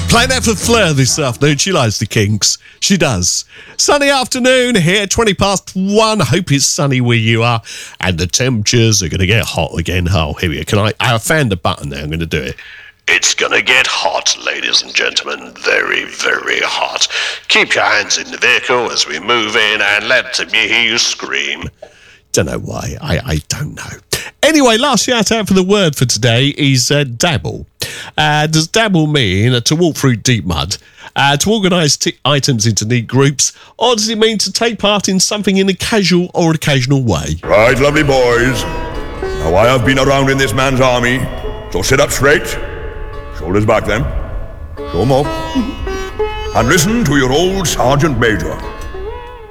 Playing that for Fleur this afternoon. She likes the Kinks. She does. Sunny afternoon here, 1:20. Hope it's sunny where you are. And the temperatures are going to get hot again. Oh, here we go. I found the button there. I'm going to do it. It's going to get hot, ladies and gentlemen. Very, very hot. Keep your hands in the vehicle as we move in and let me hear you scream. Don't know why. I don't know. Anyway, last shout out for the word for today is dabble. Does dabble mean to walk through deep mud, to organise items into neat groups, or does it mean to take part in something in a casual or occasional way? Right, lovely boys. Now I have been around in this man's army, so sit up straight, shoulders back then, show 'em off, and listen to your old Sergeant Major.